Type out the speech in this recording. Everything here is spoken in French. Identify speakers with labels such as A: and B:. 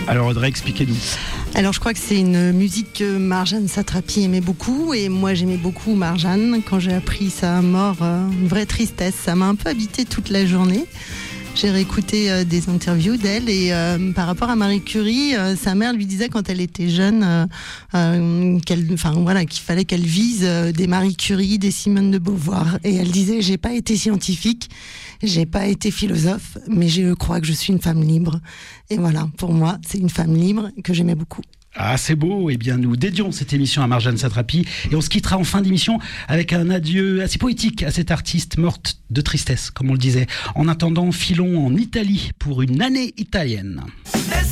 A: Alors Audrey, expliquez-nous.
B: Alors je crois que c'est une musique que Marjane Satrapi aimait beaucoup et moi j'aimais beaucoup Marjane. Quand j'ai appris sa mort, une vraie tristesse, ça m'a un peu habité toute la journée. J'ai réécouté des interviews d'elle et par rapport à Marie Curie, sa mère lui disait quand elle était jeune qu'il fallait qu'elle vise des Marie Curie, des Simone de Beauvoir. Et elle disait, j'ai pas été scientifique, j'ai pas été philosophe, mais je crois que je suis une femme libre. Et voilà, pour moi, c'est une femme libre que j'aimais beaucoup.
A: Ah, c'est beau. Eh bien, nous dédions cette émission à Marjane Satrapi et on se quittera en fin d'émission avec un adieu assez poétique à cette artiste morte de tristesse, comme on le disait. En attendant, filons en Italie pour une année italienne.